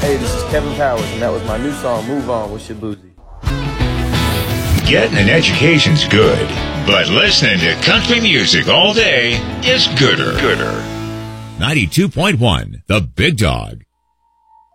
Hey, this is Kevin Powers, and that was my new song, Move On with Shabuzi. Getting an education's good, but listening to country music all day is gooder. 92.1, The Big Dog.